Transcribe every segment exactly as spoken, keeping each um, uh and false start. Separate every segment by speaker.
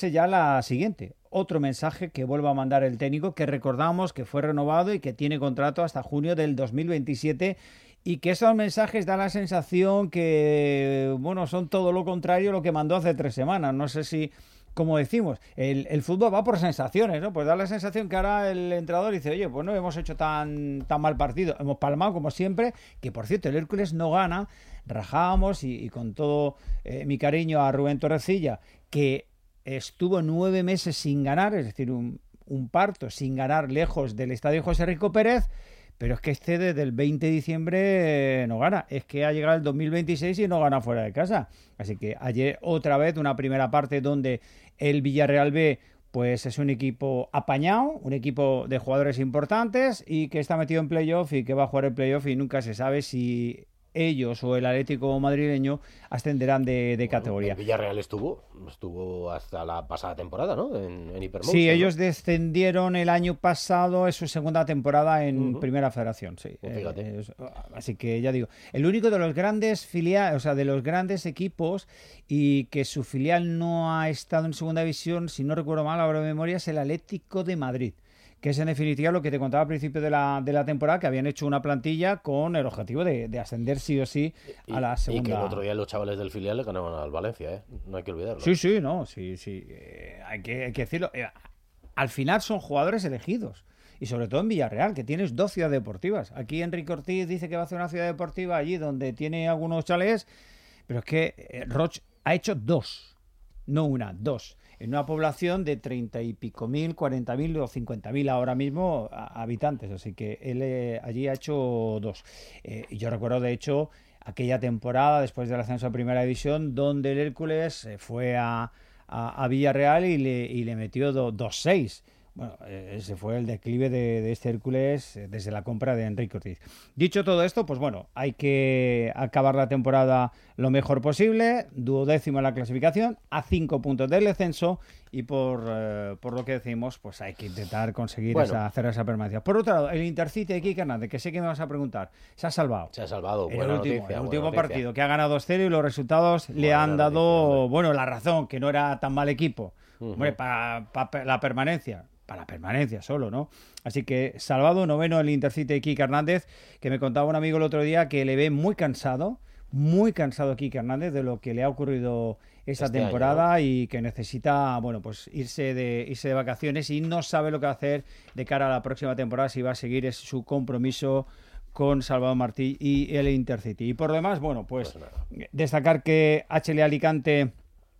Speaker 1: ya la siguiente. Otro mensaje que vuelve a mandar el técnico, que recordamos que fue renovado y que tiene contrato hasta junio del dos mil veintisiete, y que esos mensajes dan la sensación que, bueno, son todo lo contrario a lo que mandó hace tres semanas. No sé si, como decimos, el, el fútbol va por sensaciones, ¿no? Pues da la sensación que ahora el entrenador dice, oye, pues no hemos hecho tan, tan mal partido, hemos palmado como siempre, que por cierto el Hércules no gana, rajábamos y, y con todo eh, mi cariño a Rubén Torrecilla, que estuvo nueve meses sin ganar, es decir, un, un parto sin ganar lejos del estadio José Rico Pérez, pero es que este desde el veinte de diciembre no gana, es que ha llegado el dos mil veintiséis y no gana fuera de casa. Así que ayer otra vez una primera parte donde el Villarreal B pues es un equipo apañado, un equipo de jugadores importantes y que está metido en playoff y que va a jugar el playoff y nunca se sabe si ellos o el Atlético madrileño ascenderán de, de categoría.
Speaker 2: Bueno, el Villarreal estuvo, estuvo hasta la pasada temporada, ¿no? En, en Hipermonster.
Speaker 1: Sí, ellos
Speaker 2: ¿no?
Speaker 1: descendieron el año pasado, es su segunda temporada en uh-huh. Primera Federación, sí.
Speaker 2: Pues fíjate.
Speaker 1: Eh, eh, así que ya digo, el único de los grandes filiales, o sea, de los grandes equipos y que su filial no ha estado en segunda división, si no recuerdo mal, ahora de memoria, es el Atlético de Madrid, que es en definitiva lo que te contaba al principio de la, de la temporada, que habían hecho una plantilla con el objetivo de, de ascender sí o sí a
Speaker 2: y,
Speaker 1: la segunda.
Speaker 2: Y que el otro día los chavales del filial le ganaban al Valencia, ¿eh? No hay que olvidarlo.
Speaker 1: Sí, sí, no, sí, sí, eh, hay, que, hay que decirlo. Eh, al final son jugadores elegidos. Y sobre todo en Villarreal, que tienes dos ciudades deportivas. Aquí Enrique Ortiz dice que va a hacer una ciudad deportiva allí donde tiene algunos chalés, pero es que eh, Roch ha hecho dos, no una, dos. En una población de treinta y pico mil, cuarenta mil o cincuenta mil ahora mismo a, habitantes, así que él eh, allí ha hecho dos. Eh, y yo recuerdo, de hecho, aquella temporada después del ascenso a Primera División, donde el Hércules eh, fue a, a, a Villarreal y le, y le metió dos seis. Bueno, ese fue el declive de, de este Hércules desde la compra de Enrique Ortiz. Dicho todo esto, pues bueno, hay que acabar la temporada lo mejor posible, duodécimo en la clasificación, a cinco puntos del descenso y por, eh, por lo que decimos, pues hay que intentar conseguir
Speaker 2: bueno.
Speaker 1: esa, hacer esa permanencia. Por otro lado, el Intercity de Quique Hernández, que sé que me vas a preguntar, se ha salvado.
Speaker 2: Se ha salvado,
Speaker 1: en
Speaker 2: buena
Speaker 1: el último,
Speaker 2: noticia,
Speaker 1: el último
Speaker 2: buena
Speaker 1: partido,
Speaker 2: noticia.
Speaker 1: que ha ganado dos cero y los resultados buena le han dado, noticia, bueno, la razón, que no era tan mal equipo, uh-huh. hombre, para pa, la permanencia. Para la permanencia solo, ¿no? Así que salvado, noveno el Intercity de Quique Hernández, que me contaba un amigo el otro día que le ve muy cansado, muy cansado Quique Hernández de lo que le ha ocurrido esta este temporada año, ¿no? Y que necesita, bueno, pues irse de irse de vacaciones y no sabe lo que va a hacer de cara a la próxima temporada, si va a seguir es su compromiso con Salvador Martí y el Intercity. Y por lo demás, bueno, pues, pues destacar que H L Alicante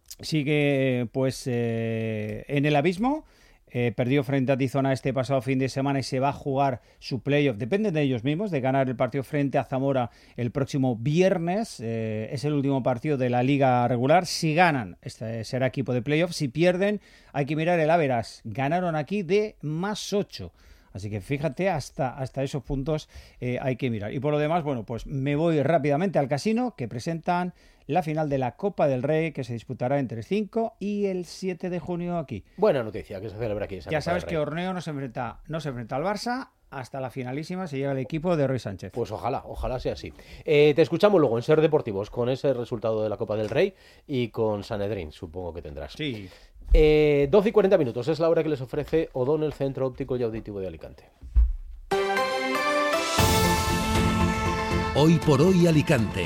Speaker 1: sigue pues eh, en el abismo. Eh, perdió frente a Tizona este pasado fin de semana y se va a jugar su playoff. Depende de ellos mismos, de ganar el partido frente a Zamora el próximo viernes. Eh, es el último partido de la liga regular. Si ganan, este será equipo de playoff. Si pierden, hay que mirar el average. Ganaron aquí de más ocho. Así que fíjate, hasta, hasta esos puntos eh, hay que mirar. Y por lo demás, bueno, pues me voy rápidamente al casino, que presentan la final de la Copa del Rey, que se disputará entre el cinco y el siete de junio aquí.
Speaker 2: Buena noticia que se celebra aquí esa
Speaker 1: Ya
Speaker 2: Copa
Speaker 1: sabes
Speaker 2: del
Speaker 1: que
Speaker 2: Rey.
Speaker 1: Orneo no se enfrenta, no se enfrenta al Barça, hasta la finalísima se llega el equipo de Roy Sánchez.
Speaker 2: Pues ojalá, ojalá sea así. Eh, te escuchamos luego en Ser Deportivos con ese resultado de la Copa del Rey y con Sanedrín, supongo que tendrás.
Speaker 1: Sí.
Speaker 2: Eh, doce y cuarenta minutos es la hora que les ofrece O'Donnell Centro Óptico y Auditivo de Alicante.
Speaker 3: Hoy por hoy Alicante.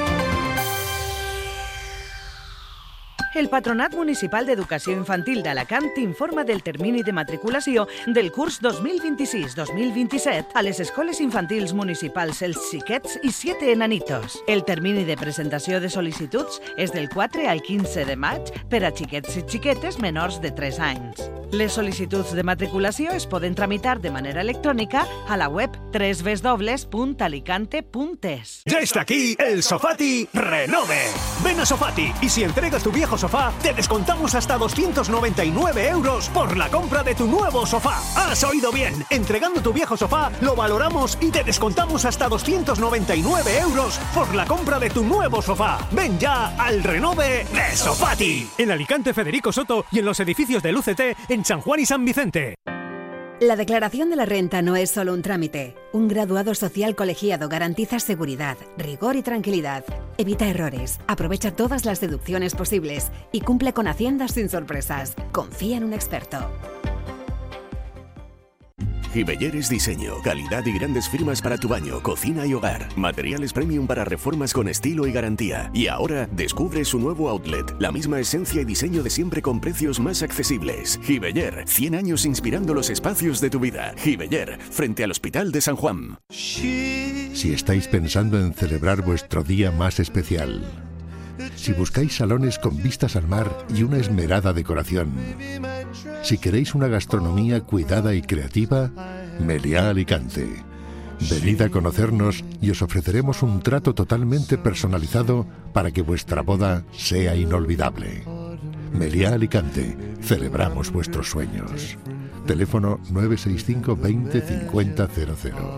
Speaker 4: El Patronat Municipal d'Educació Infantil d'Alacant informa del termini de matriculació del curs dos mil vint-i-sis dos mil vint-i-set a les escoles infantils municipals Els Xiquets i Siete Enanitos. El termini de presentació de sol·licituds és del quatre al quinze de maig per a xiquets i xiquetes menors de tres anys. Les sol·licituds de matriculació es poden tramitar de manera electrònica a la web doble u doble u doble u punt alicante punt es.
Speaker 5: Ya está aquí el Sofati Renove. Ven a Sofati y si entregas tu viejo sofá, te descontamos hasta doscientos noventa y nueve euros por la compra de tu nuevo sofá. ¿Has oído bien? Entregando tu viejo sofá, lo valoramos y te descontamos hasta doscientos noventa y nueve euros por la compra de tu nuevo sofá. Ven ya al Renove de Sofati. En Alicante Federico Soto y en los edificios del U C T en San Juan y San Vicente.
Speaker 3: La declaración de la renta no es solo un trámite. Un graduado social colegiado garantiza seguridad, rigor y tranquilidad. Evita errores, aprovecha todas las deducciones posibles y cumple con Hacienda sin sorpresas. Confía en un experto.
Speaker 6: Gibeller Diseño, calidad y grandes firmas para tu baño, cocina y hogar. Materiales premium para reformas con estilo y garantía. Y ahora descubre su nuevo outlet, la misma esencia y diseño de siempre con precios más accesibles. Gibeller, cien años inspirando los espacios de tu vida. Gibeller, frente al Hospital de San Juan.
Speaker 7: Si estáis pensando en celebrar vuestro día más especial, si buscáis salones con vistas al mar y una esmerada decoración, si queréis una gastronomía cuidada y creativa, Meliá Alicante. Venid a conocernos y os ofreceremos un trato totalmente personalizado para que vuestra boda sea inolvidable. Meliá Alicante, celebramos vuestros sueños. Teléfono nueve seis cinco veinte cincuenta cero cero.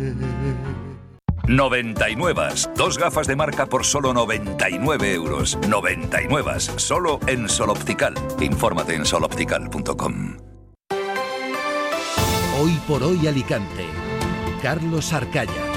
Speaker 8: noventa y nueve. Dos gafas de marca por solo noventa y nueve euros. noventa y nueve. Solo en Sol Optical. Infórmate en sol optical punto com.
Speaker 9: Hoy por hoy Alicante. Carlos Arcaya.